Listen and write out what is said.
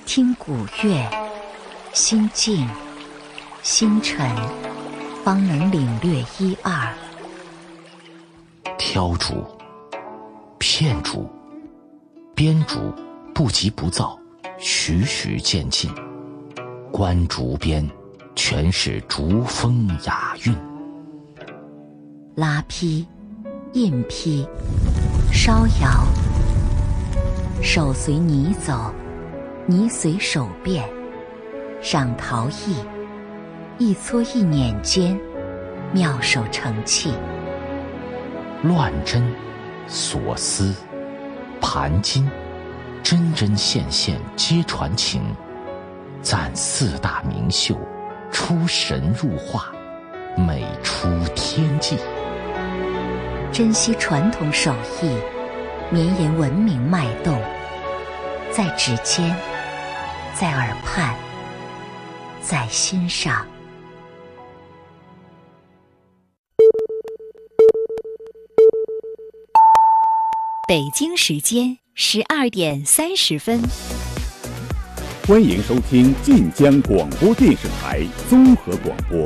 听古乐，心静心沉，方能领略一二。 挑竹、片竹、编竹不急不躁，徐徐渐进。观竹边，全是竹风雅韵。 拉坯、印坯、烧窑，手随泥走，泥随手变。上陶艺，一撮一捻间，妙手成器。 乱针、锁丝、盘金，针针线线皆传情。赞四大名秀，出神入化，美出天际。 珍惜传统手艺，绵延文明脉动，在指尖，在耳畔，在心上。北京时间12:30。 欢迎收听晋江广播电视台综合广播